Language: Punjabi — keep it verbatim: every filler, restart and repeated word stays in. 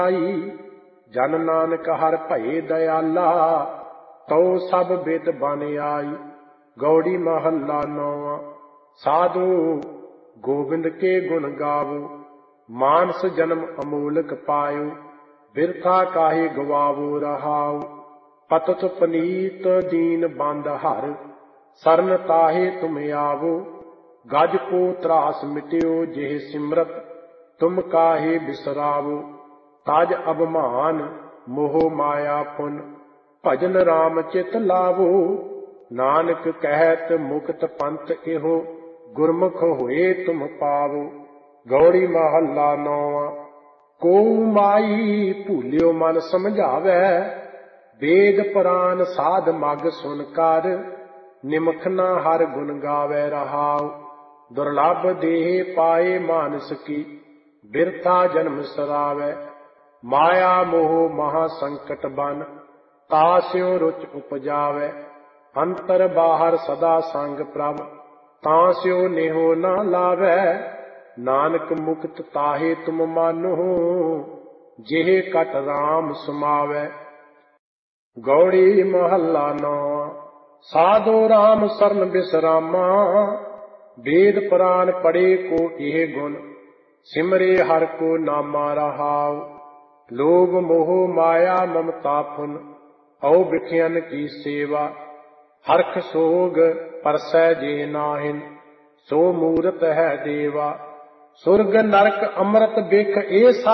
ਜਨ ਨਾਨਕ ਹਰਿ ਭਏ ਦਇਆਲਾ, ਤਉ ਸਭ ਬਿਦ ਬਨ ਆਈ। ਗੌੜੀ ਮਹੱਲਾ ਨੌਵਾਂ। ਸਾਧੂ ਗੋਬਿੰਦ ਕੇ ਗੁਣ ਗਾਵੋ, ਮਾਨਸ ਜਨਮ ਅਮੋਲਕ ਪਾਇਓ। ਬਿਰਥਾ ਕਾਹੇ ਗਵਾਵੋ ਰਹਾਉ, ਪਤਿਤ ਪਨੀਤ ਦੀਨ ਬੰਦ ਹਰਿ। ਸਰਨ ਤਾਹੇ ਤੁਮ ਆਵੋ, ਗਜ ਕੋ ਤਰਾਸ ਮਿਟਿਓ। ਜਿਹ ਸਿਮਰਤ ਤੁਮ ਕਾਹੇ ਬਿਸਰਾਵੋ, ਤਜ ਅਭਿਮਾਨ ਮੋਹ ਮਾਇਆ ਪੁਨ। ਭਜਨ ਰਾਮ ਚਿਤ ਲਾਵੋ, ਨਾਨਕ ਕਹਿਤ ਮੁਕਤ ਪੰਥ ਇਹੋ। ਗੁਰਮੁਖ ਹੋਏ ਤੁਮ ਪਾਵੋ। ਗੌੜੀ ਮਹੱਲਾ ਨੌਵਾਂ। ਕੋ ਮਾਈ ਭੂਲਿਓ ਮਨ ਸਮਝਾਵੈ, ਵੇਦ ਪੁਰਾਨ ਸਾਧ ਮਗ ਸੁਨ ਕਰ। ਨਿਮਖ ਨਾ ਹਰ ਗੁਣ ਗਾਵੈ ਰਹਾਉ, ਦੁਰਲਭ ਦੇਹ ਪਾਏ ਮਾਨਸ ਕੀ। ਬਿਰਥਾ ਜਨਮ ਸਰਾਵੈ, ਮਾਇਆ ਮੋਹ ਮਹਾ ਸੰਕਟ ਬਨ। ਤਾਸਿਉ ਰੁਚ ਉਪਜਾਵੈ, ਅੰਤਰ ਬਾਹਰ ਸਦਾ ਸੰਗ ਪ੍ਰਭ। ਤਾਸਿਉ ਨੇਹੋ ਨਾ ਲਾਵੈ, ਨਾਨਕ ਮੁਕਤ ਤਾਹੇ ਤੁਮ ਮਾਨੋ। ਜਿਹ ਕਟ ਰਾਮ ਸਮਾਵੈ। ਗੌੜੀ ਮਹੱਲਾ ਨੌਵਾਂ। ਸਾਧੋ ਰਾਮ ਸਰਨ ਬਿਸਰਾਮਾ, ਵੇਦ ਪੁਰਾਨ ਪੜੇ ਕੋ ਇਹ ਗੁਣ। ਸਿਮਰੇ ਹਰਿ ਕੋ ਨਾਮਾ ਰਹਾਉ, ਲੋਭ ਮੋਹ ਮਾਇਆ ਮਮਤਾ ਫੁਨ। ਔ ਬਿਖਿਅਨ ਕੀ ਸੇਵਾ, ਹਰਖ ਸੋਗ ਪਰਸੈ ਜੇ ਨਾਹਿਨ। ਸੋ ਮੂਰਤ ਹੈ ਦੇਵਾ, ਸੁਰਗ ਨਰਕ ਅੰਮ੍ਰਿਤ ਬਿਖ ਇਹ